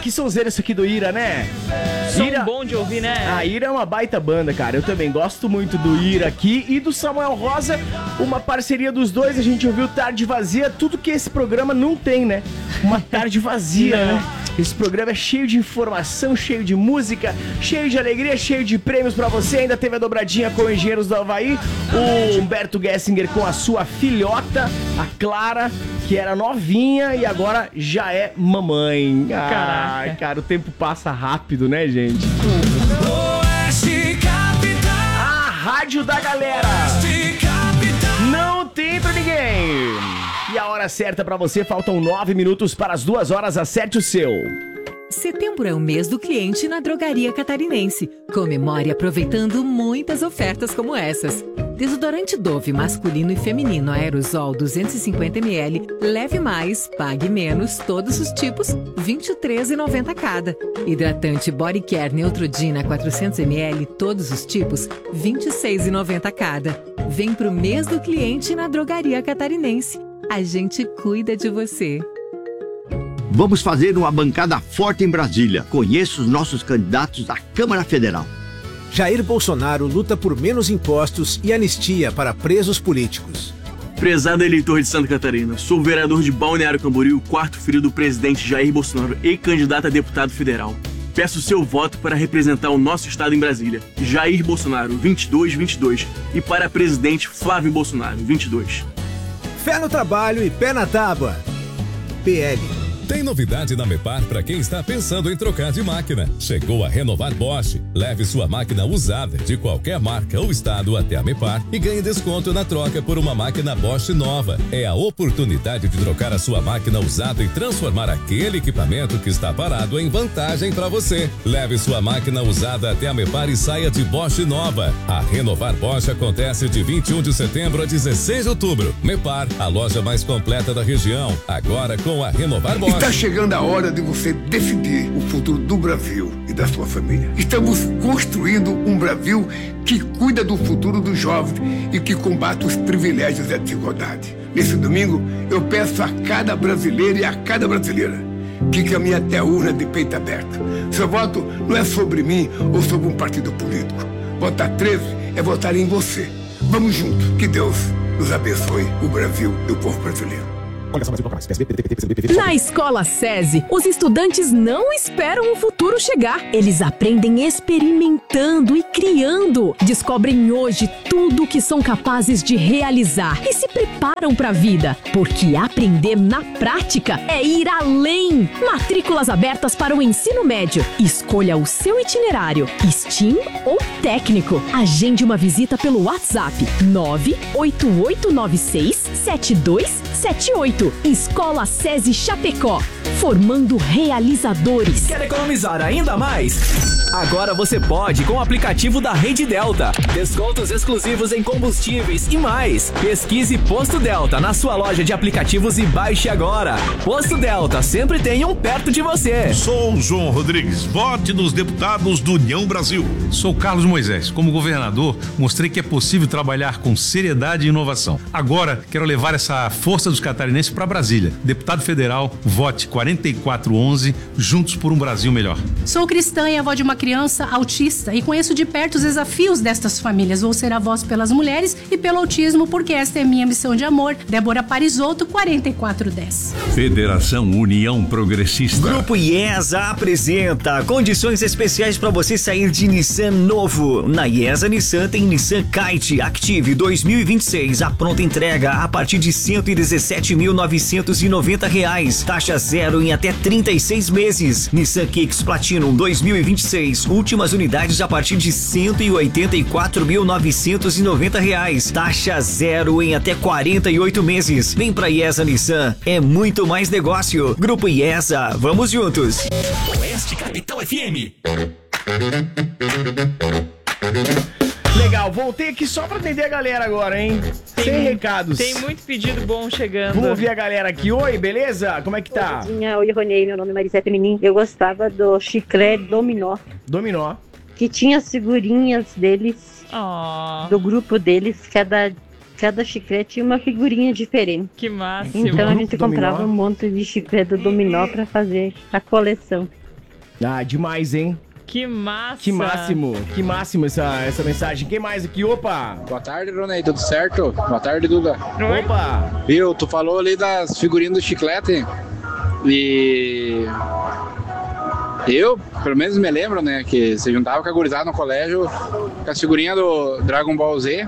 que sonzeira isso aqui do Ira, né? Som bom de ouvir, né? A Ira é uma baita banda, cara. Eu também gosto muito do Ira aqui e do Samuel Rosa. Uma parceria dos dois, a gente ouviu Tarde Vazia. Tudo que esse programa não tem, né? Uma tarde vazia, né? Esse programa é cheio de informação, cheio de música, cheio de alegria, cheio de prêmios pra você. Ainda teve a dobradinha com Engenheiros do Havaí, o Humberto Gessinger com a sua filhota, a Clara, que era novinha e agora já é mamãe. Ai, cara, o tempo passa rápido, né, gente? A rádio da galera. Não tem pra ninguém. E a hora certa pra você, faltam 9 minutos para as 2 horas, acerte o seu. Setembro é o mês do cliente na Drogaria Catarinense. Comemore aproveitando muitas ofertas como essas. Desodorante Dove masculino e feminino aerosol 250ml, leve mais, pague menos, todos os tipos, R$ 23,90 cada. Hidratante Body Care Neutrogena 400ml, todos os tipos, R$ 26,90 cada. Vem pro mês do cliente na Drogaria Catarinense. A gente cuida de você. Vamos fazer uma bancada forte em Brasília. Conheça os nossos candidatos à Câmara Federal. Jair Bolsonaro luta por menos impostos e anistia para presos políticos. Prezado eleitor de Santa Catarina, sou o vereador de Balneário Camboriú, quarto filho do presidente Jair Bolsonaro e candidato a deputado federal. Peço seu voto para representar o nosso estado em Brasília. Jair Bolsonaro, 2222. E para presidente Flávio Bolsonaro, 22. Fé no trabalho e pé na tábua. PL. Tem novidade na Mepar para quem está pensando em trocar de máquina. Chegou a Renovar Bosch. Leve sua máquina usada de qualquer marca ou estado até a Mepar e ganhe desconto na troca por uma máquina Bosch nova. É a oportunidade de trocar a sua máquina usada e transformar aquele equipamento que está parado em vantagem para você. Leve sua máquina usada até a Mepar e saia de Bosch nova. A Renovar Bosch acontece de 21 de setembro a 16 de outubro. Mepar, a loja mais completa da região. Agora com a Renovar Bosch. Está chegando a hora de você decidir o futuro do Brasil e da sua família. Estamos construindo um Brasil que cuida do futuro dos jovens e que combate os privilégios e a desigualdade. Nesse domingo, eu peço a cada brasileiro e a cada brasileira que caminhe até a urna de peito aberto. Seu voto não é sobre mim ou sobre um partido político. Votar 13 é votar em você. Vamos juntos. Que Deus nos abençoe, o Brasil e o povo brasileiro. Na Escola SESI, os estudantes não esperam o futuro chegar. Eles aprendem experimentando e criando. Descobrem hoje tudo o que são capazes de realizar e se preparam para a vida. Porque aprender na prática é ir além. Matrículas abertas para o ensino médio. Escolha o seu itinerário, STEAM ou técnico. Agende uma visita pelo WhatsApp 988967278. Escola SESI Chapecó, formando realizadores. Quer economizar ainda mais? Agora você pode com o aplicativo da Rede Delta. Descontos exclusivos em combustíveis e mais. Pesquise Posto Delta na sua loja de aplicativos e baixe agora. Posto Delta, sempre tem um perto de você. Sou o João Rodrigues, vote nos deputados do União Brasil. Sou Carlos Moisés. Como governador, mostrei que é possível trabalhar com seriedade e inovação. Agora, quero levar essa força dos catarinenses para Brasília. Deputado federal, vote 4411, juntos por um Brasil melhor. Sou cristã e avó de uma criança autista e conheço de perto os desafios destas famílias. Vou ser a voz pelas mulheres e pelo autismo, porque esta é minha missão de amor. Débora Parisotto, 4410. Federação União Progressista. Grupo IESA apresenta condições especiais para você sair de Nissan novo. Na IESA Nissan tem Nissan Kite Active 2026, a pronta entrega a partir de R$ 117.990. Taxa zero em até 36 meses. Nissan Kicks Platinum 2026, últimas unidades a partir de R$ 184.990. Taxa zero em até 48 meses. Vem pra IESA Nissan, é muito mais negócio. Grupo IESA, vamos juntos. Oeste Capital FM. Legal, voltei aqui só pra atender a galera agora, hein? Sem recados. Tem muito pedido bom chegando. Vamos ouvir a galera aqui. Oi, beleza? Como é que tá? Oi, Ronei, meu nome é Marisete Menin. Eu gostava do chiclete Dominó. Dominó. Que tinha as figurinhas deles, do grupo deles, cada chiclete tinha uma figurinha diferente. Que massa. Então a gente comprava um monte de chiclete do Dominó pra fazer a coleção. Ah, demais, hein? Que massa! Que máximo essa mensagem. Quem mais aqui? Opa! Boa tarde, Ronei, tudo certo? Boa tarde, Duda. Oi? Opa! Viu, tu falou ali das figurinhas do chiclete e... Eu, pelo menos me lembro, né, que você juntava com a gurizada no colégio com as figurinhas do Dragon Ball Z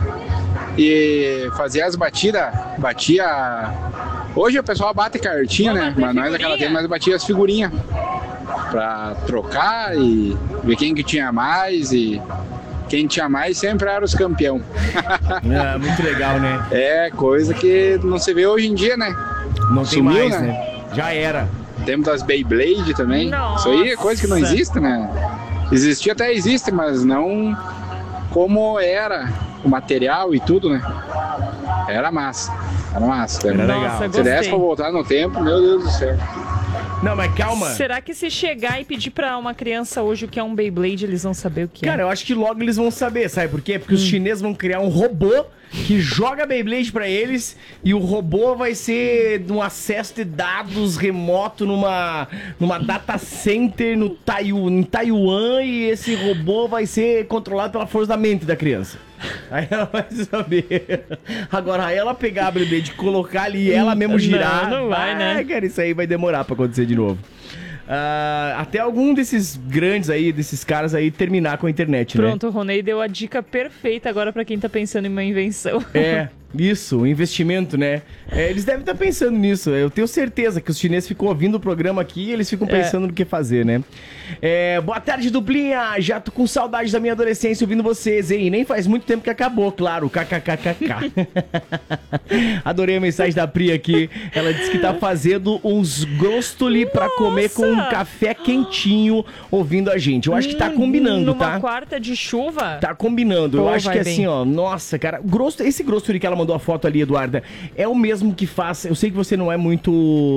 e fazia as batidas, Hoje o pessoal bate cartinha, né, mas nós naquela tempo nós batia as figurinhas pra trocar e ver quem que tinha mais e quem tinha mais sempre era os campeão. É, muito legal, né? É, coisa que não se vê hoje em dia, né? Não tem mais, né? Já era. Temos das Beyblade também. Nossa. Isso aí é coisa que não existe, né? Existia até existe, mas não como era o material e tudo, né? Era massa. Era legal. Se desse pra voltar no tempo, meu Deus do céu. Não, mas calma. Será que se chegar e pedir pra uma criança hoje o que é um Beyblade, eles vão saber o que é? Cara, eu acho que logo eles vão saber, sabe por quê? Porque os chineses vão criar um robô que joga Beyblade pra eles e o robô vai ser um acesso de dados remoto numa data center em Taiwan e esse robô vai ser controlado pela força da mente da criança. Aí ela vai saber. Agora, ela pegar a Beyblade e colocar ali e ela mesmo girar... Não vai, né? Cara, isso aí vai demorar pra acontecer de novo. Até algum desses grandes aí, desses caras aí, terminar com a internet, né? Pronto, o Ronei deu a dica perfeita agora pra quem tá pensando em uma invenção. É, isso, o investimento, né? Eles devem estar pensando nisso. Eu tenho certeza que os chineses ficam ouvindo o programa aqui e eles ficam pensando no que fazer, né? Boa tarde, duplinha! Já tô com saudade da minha adolescência ouvindo vocês, hein? Nem faz muito tempo que acabou, claro. KKKKK. Adorei a mensagem da Pri aqui. Ela disse que tá fazendo uns grostoli pra comer com um café quentinho ouvindo a gente. Eu acho que tá combinando, tá? Numa quarta de chuva? Tá combinando. Eu Pô, acho que vai assim, ó, nossa, cara, esse grostoli que ela mandou a foto ali, Eduarda, é o mesmo que faz. Eu sei que você não é muito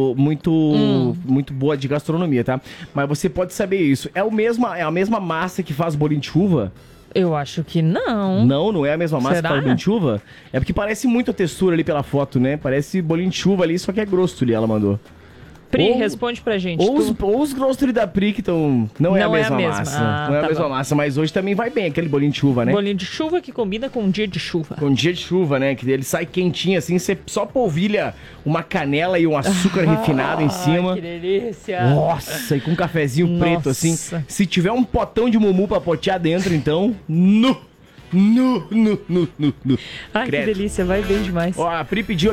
boa de gastronomia, tá? Mas você pode saber isso. É a mesma massa que faz bolinho de chuva? Eu acho que não. Não é a mesma massa Será? que faz bolinho de chuva? É porque parece muito a textura ali pela foto, né? Parece bolinho de chuva ali, só que é grostoli, ela mandou. Pri, responde pra gente. Ou os grostoli da Pri que estão... Não é a mesma massa. Ah, não é a tá mesma bom. massa, mas hoje também vai bem aquele bolinho de chuva, né? Bolinho de chuva que combina com um dia de chuva. Com um dia de chuva, né? Que ele sai quentinho assim, você só polvilha uma canela e um açúcar refinado em cima. Que delícia! Nossa, e com um cafezinho preto assim. Se tiver um potão de mumu pra potear dentro, então... Ai, que delícia, vai bem demais. Ó, a Pri pediu